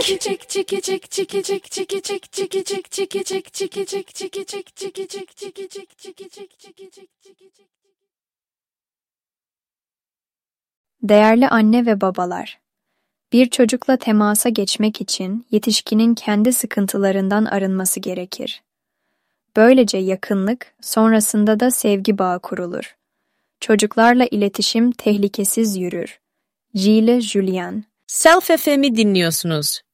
Değerli anne ve babalar, bir çocukla temasa geçmek için yetişkinin kendi sıkıntılarından arınması gerekir. Böylece yakınlık, sonrasında da sevgi bağı kurulur. Çocuklarla iletişim tehlikesiz yürür. Gilles Julien. Self FM'i dinliyorsunuz.